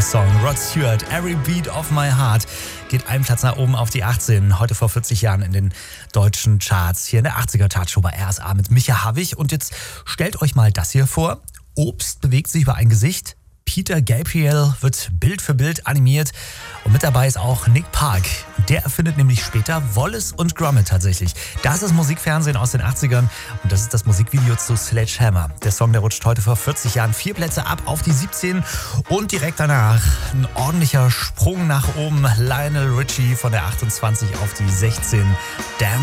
Song. Rod Stewart, Every Beat of My Heart, geht einen Platz nach oben auf die 18. Heute vor 40 Jahren in den deutschen Charts. Hier in der 80er-Chartshow bei RSA mit Micha Havig. Und jetzt stellt euch mal das hier vor. Obst bewegt sich über ein Gesicht. Peter Gabriel wird Bild für Bild animiert. Und mit dabei ist auch Nick Park. Der erfindet nämlich später Wallace und Gromit tatsächlich. Das ist Musikfernsehen aus den 80ern und das ist das Musikvideo zu Sledgehammer. Der Song, der rutscht heute vor 40 Jahren 4 Plätze ab auf die 17 und direkt danach ein ordentlicher Sprung nach oben. Lionel Richie von der 28 auf die 16. Damn